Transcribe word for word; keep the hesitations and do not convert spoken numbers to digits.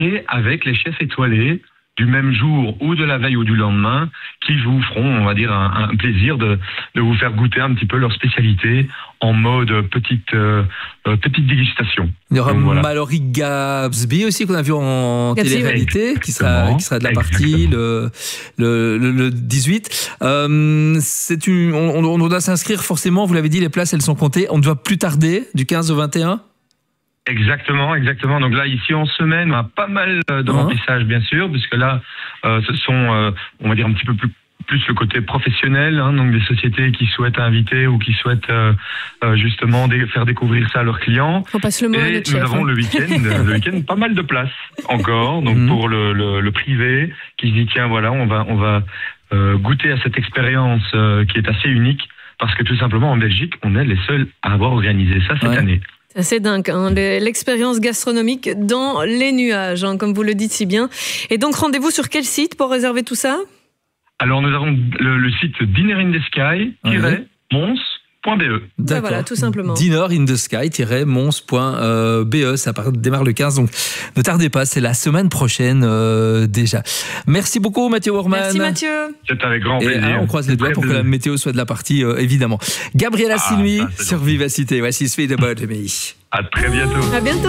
et avec les chefs étoilés du même jour ou de la veille ou du lendemain, qui vous feront, on va dire, un, un plaisir de, de vous faire goûter un petit peu leur spécialité en mode petite, euh, petite dégustation. Il y aura Donc, voilà. Mallory Gatsby aussi, qu'on a vu en Gatsby, télé-réalité, qui sera, qui sera de la partie le, le, le, le dix-huit. Euh, c'est une, on, on doit s'inscrire forcément, vous l'avez dit, les places elles sont comptées. On ne doit plus tarder, du quinze au vingt et un. Exactement, exactement. Donc là, ici en semaine, on a pas mal de Uh-huh. remplissage, bien sûr, puisque là, euh, ce sont, euh, on va dire, un petit peu plus plus le côté professionnel, hein, donc des sociétés qui souhaitent inviter ou qui souhaitent euh, euh, justement dé- faire découvrir ça à leurs clients. On passe le mot à Et notre nous chef. avons hein. le week-end, le week-end, pas mal de places encore. Donc Mhm. pour le, le, le privé, qui se dit tiens voilà, on va on va euh, goûter à cette expérience euh, qui est assez unique, parce que tout simplement en Belgique, on est les seuls à avoir organisé ça cette Ouais. année. C'est assez dingue, hein, le- l'expérience gastronomique dans les nuages, hein, comme vous le dites si bien. Et donc, rendez-vous sur quel site pour réserver tout ça ? Alors nous avons le, le site dinner in the sky tiret mons point b e. Ben voilà, tout simplement. dinner in the sky-mons point b e, ça part- démarre le quinze, donc ne tardez pas, c'est la semaine prochaine euh, déjà. Merci beaucoup Mathieu Worman. Merci Mathieu. C'est avec grand Et plaisir. hein, on croise les doigts Très pour que la plaisir. météo soit de la partie, euh, évidemment. Gabriela Ah, Sinui ça, c'est sur gentil. Vivacité. Voici Sweet About Me. À très bientôt. À bientôt.